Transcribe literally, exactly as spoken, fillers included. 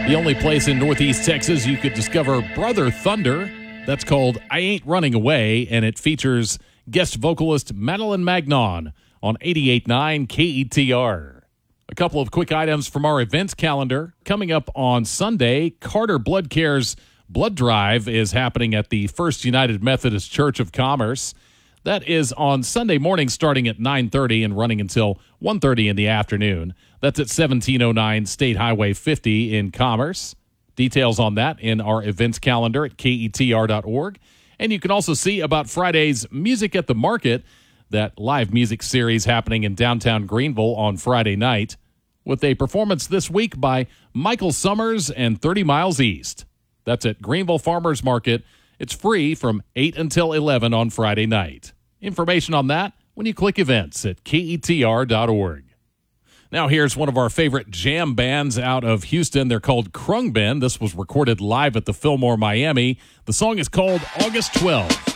The only place in Northeast Texas you could discover Brother Thunder. That's called I Ain't Running Away, and it features guest vocalist Madeline Magnon on eighty-eight point nine K E T R. A couple of quick items from our events calendar. Coming up on Sunday, Carter Blood Care's Blood Drive is happening at the First United Methodist Church of Commerce. That is on Sunday morning starting at nine thirty and running until one thirty in the afternoon. That's at seventeen oh nine State Highway fifty in Commerce. Details on that in our events calendar at K E T R dot org. And you can also see about Friday's Music at the Market, that live music series happening in downtown Greenville on Friday night, with a performance this week by Michael Summers and thirty miles East. That's at Greenville Farmers Market. It's free from eight until eleven on Friday night. Information on that when you click events at K E T R dot org. Now here's one of our favorite jam bands out of Houston. They're called Krung Band. This was recorded live at the Fillmore, Miami. The song is called August twelfth.